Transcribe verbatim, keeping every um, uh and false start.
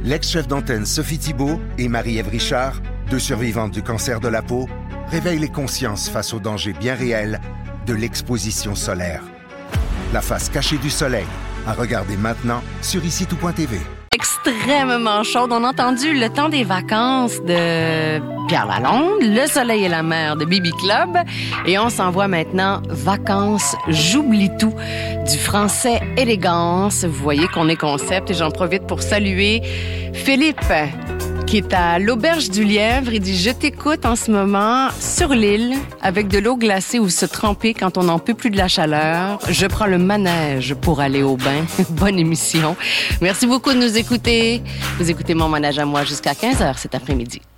l'ex-chef d'antenne Sophie Thibault et Marie-Ève Richard, deux survivantes du cancer de la peau, réveillent les consciences face aux dangers bien réels de l'exposition solaire. La face cachée du soleil, à regarder maintenant sur ici tout point t v. Extrêmement chaude. On a entendu Le temps des vacances de Pierre Lalonde, Le soleil et la mer de Bibi Club. Et on s'envoie maintenant Vacances, j'oublie tout, du français élégance. Vous voyez qu'on est concept et j'en profite pour saluer Philippe, qui est à l'Auberge du Lièvre. Il dit « Je t'écoute en ce moment sur l'île avec de l'eau glacée où se tremper quand on n'en peut plus de la chaleur. Je prends le manège pour aller au bain. » Bonne émission. Merci beaucoup de nous écouter. Vous écoutez Mon manège à moi jusqu'à quinze heures cet après-midi.